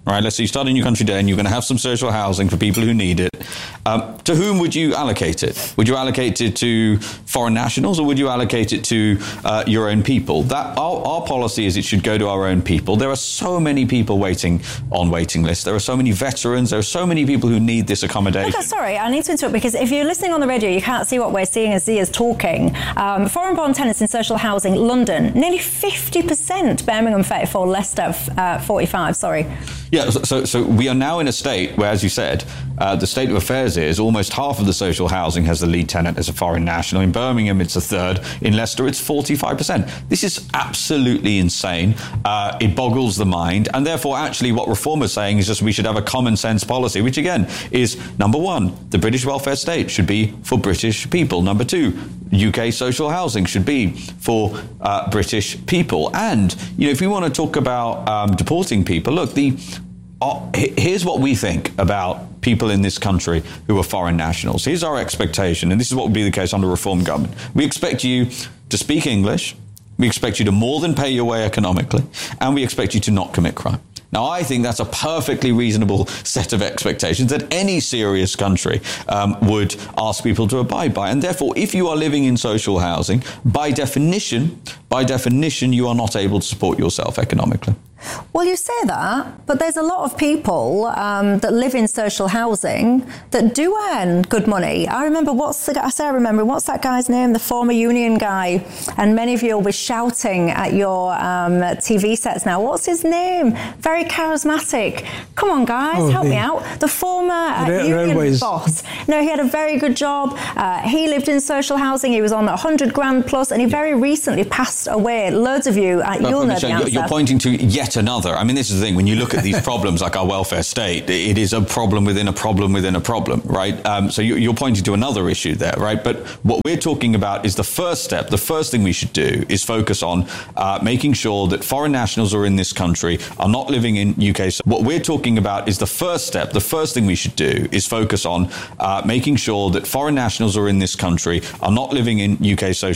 right? Let's say you start a new country today and you're going to have some social housing for people who need it. Um, to whom would you allocate it? Would you allocate it to foreign nationals, or would you allocate it to uh, your own people? That our, our policy is it should go to our own people. There are so many people waiting on waiting lists. There are so many veterans. There are so many people who need this accommodation. Okay, sorry, I need to interrupt, because if you're listening on the radio, you can't see what we're seeing as Zia's talking. Um, foreign-born tenants in social housing, London, nearly fifty percent. Birmingham thirty-four, Leicester uh, forty-five. Sorry. Yeah, so so we are now in a state where, as you said, uh, the state of affairs is almost half of the social housing has the lead tenant as a foreign national. In Birmingham, it's a third. In Leicester, it's forty-five percent. This is absolutely insane. Uh, it boggles the mind. And therefore, actually, what Reform is saying is just we should have a common sense policy, which, again, is, number one, the British welfare state should be for British people. Number two, U K social housing should be for uh, British people. And, you know, if we want to talk about um, deporting people, look, the uh, here's what we think about people in this country who are foreign nationals. Here's our expectation, and this is what would be the case under Reform government. We expect you to speak English, we expect you to more than pay your way economically, and we expect you to not commit crime. Now, I think that's a perfectly reasonable set of expectations that any serious country um, would ask people to abide by. And therefore, if you are living in social housing, by definition, by definition, you are not able to support yourself economically. Well, you say that, but there's a lot of people um, that live in social housing that do earn good money. I remember, what's the I say I remember, what's that guy's name? The former union guy. And many of you will be shouting at your um, T V sets now. What's his name? Very charismatic. Come on, guys, oh, help the, me out. The former uh, the union railways. boss. No, he had a very good job. Uh, he lived in social housing. He was on one hundred grand plus, and he very recently passed away. Loads of you, uh, you'll know Michelle, the answer. You're pointing to yet another. I mean, this is the thing. When you look at these problems like our welfare state, it is a problem within a problem within a problem, right? Um, so you're pointing to another issue there, right? But what we're talking about is the first step. The first thing we should do is focus on uh, making sure that foreign nationals who are in this country are not living in U K. So what we're talking about is the first step. The first thing we should do is focus on uh, making sure that foreign nationals who are in this country are not living in U K social